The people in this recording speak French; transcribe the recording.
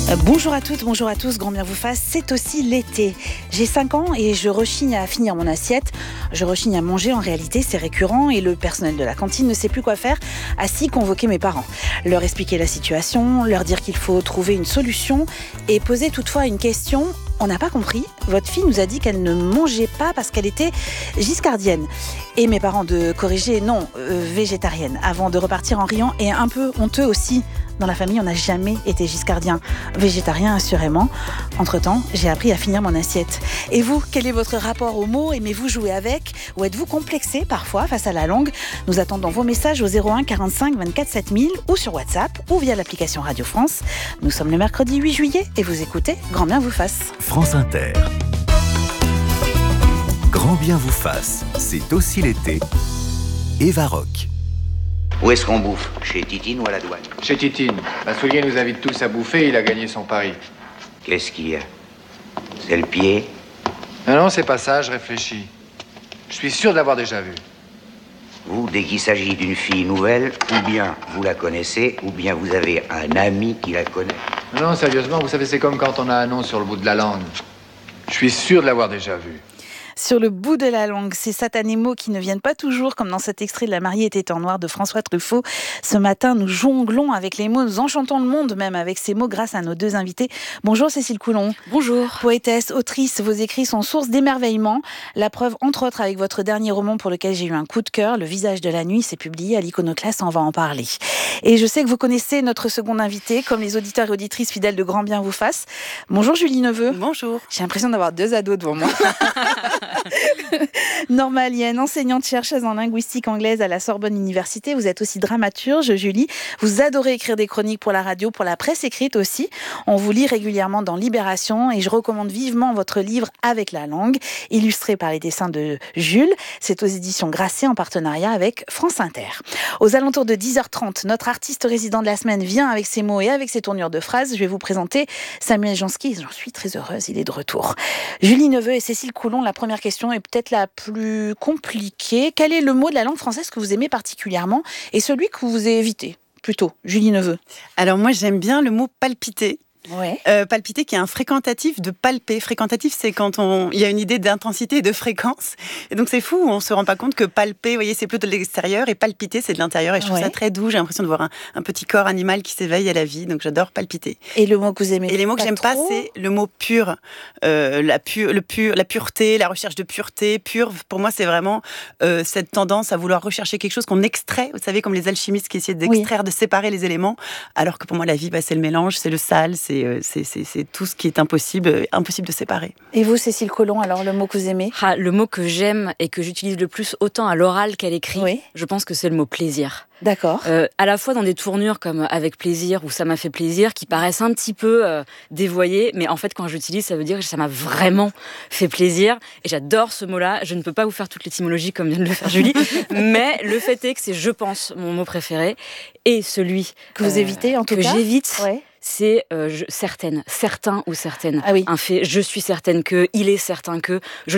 Bonjour à toutes, bonjour à tous, grand bien vous fasse, c'est aussi l'été. J'ai 5 ans et je rechigne à finir mon assiette. Je rechigne à manger, en réalité c'est récurrent et le personnel de la cantine ne sait plus quoi faire, ainsi convoquer mes parents. Leur expliquer la situation, leur dire qu'il faut trouver une solution et poser toutefois une question. On n'a pas compris, votre fille nous a dit qu'elle ne mangeait pas parce qu'elle était giscardienne. Et mes parents de corriger, non, végétarienne, avant de repartir en riant et un peu honteux aussi. Dans la famille, on n'a jamais été giscardien, végétarien assurément. Entre-temps, j'ai appris à finir mon assiette. Et vous, quel est votre rapport aux mots? Aimez-vous jouer avec? Ou êtes-vous complexé parfois face à la langue? Nous attendons vos messages au 01 45 24 7000 ou sur WhatsApp ou via l'application Radio France. Nous sommes le mercredi 8 juillet et vous écoutez Grand bien vous fasse. France Inter. Grand bien vous fasse, c'est aussi l'été. Eva Rock. Où est-ce qu'on bouffe? Chez Titine ou à la douane? Chez Titine. Massoulier nous invite tous à bouffer, il a gagné son pari. Qu'est-ce qu'il y a? C'est le pied? Non, c'est pas ça, je réfléchis. Je suis sûr de l'avoir déjà vu. Vous, dès qu'il s'agit d'une fille nouvelle, ou bien vous la connaissez, ou bien vous avez un ami qui la connaît. Non, sérieusement, vous savez, c'est comme quand on a un nom sur le bout de la langue. Je suis sûr de l'avoir déjà vu. Sur le bout de la langue, ces satanés mots qui ne viennent pas toujours, comme dans cet extrait de La mariée était en noir de François Truffaut. Ce matin, nous jonglons avec les mots, nous enchantons le monde même avec ces mots grâce à nos deux invités. Bonjour Cécile Coulon. Bonjour. Poétesse, autrice, vos écrits sont source d'émerveillement. La preuve, entre autres, avec votre dernier roman pour lequel j'ai eu un coup de cœur, Le visage de la nuit, c'est publié à l'Iconoclaste, on va en parler. Et je sais que vous connaissez notre seconde invitée, comme les auditeurs et auditrices fidèles de Grand bien vous fasse. Bonjour Julie Neveu. Bonjour. J'ai l'impression d'avoir deux ados devant moi. Norma Lienne, enseignante chercheuse en linguistique anglaise à la Sorbonne Université. Vous êtes aussi dramaturge, Julie. Vous adorez écrire des chroniques pour la radio, pour la presse écrite aussi. On vous lit régulièrement dans Libération et je recommande vivement votre livre Avec la langue, illustré par les dessins de Jules. C'est aux éditions Grasset en partenariat avec France Inter. Aux alentours de 10h30, notre artiste résident de la semaine vient avec ses mots et avec ses tournures de phrases. Je vais vous présenter Samuel Jansky. J'en suis très heureuse, il est de retour. Julie Neveu et Cécile Coulon, la première question est peut-être la plus compliquée. Quel est le mot de la langue française que vous aimez particulièrement et celui que vous évitez plutôt, Julie Neveu? Alors moi j'aime bien le mot palpiter. Ouais. Palpiter qui est un fréquentatif de palper. Fréquentatif, c'est quand il y a une idée d'intensité et de fréquence. Et donc c'est fou, on se rend pas compte que palper, vous voyez, c'est plutôt de l'extérieur et palpiter, c'est de l'intérieur. Et je trouve ça très doux. J'ai l'impression de voir un petit corps animal qui s'éveille à la vie. Donc j'adore palpiter. Et le mot que vous aimez? Et les mots que j'aime pas, c'est le mot pur. La pureté, la recherche de pureté. Pur, pour moi, c'est vraiment cette tendance à vouloir rechercher quelque chose qu'on extrait. Vous savez, comme les alchimistes qui essaient d'extraire, de séparer les éléments. Alors que pour moi, la vie, c'est le mélange, c'est le sale, c'est tout ce qui est impossible de séparer. Et vous, Cécile Coulon, alors le mot que vous aimez? Le mot que j'aime et que j'utilise le plus autant à l'oral qu'à l'écrit, je pense que c'est le mot plaisir. D'accord. À la fois dans des tournures comme avec plaisir ou ça m'a fait plaisir, qui paraissent un petit peu dévoyées, mais en fait quand j'utilise, ça veut dire que ça m'a vraiment fait plaisir. Et j'adore ce mot-là. Je ne peux pas vous faire toute l'étymologie comme vient de le faire Julie, mais le fait est que c'est, je pense, mon mot préféré et celui que vous évitez en tout cas. Que j'évite. Ouais. C'est certaine, certain ou certaine. Ah oui. Un fait, je suis certaine que, il est certain que, je